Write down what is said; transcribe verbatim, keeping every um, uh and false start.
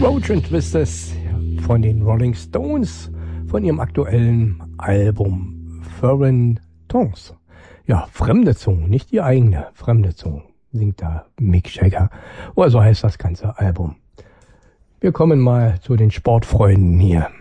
Roach and Twisters von den Rolling Stones von ihrem aktuellen Album Foreign Tongues. Ja, fremde Zungen, nicht die eigene, fremde Zungen, singt da Mick Jagger. Oder so heißt das ganze Album. Wir kommen mal zu den Sportfreunden hier.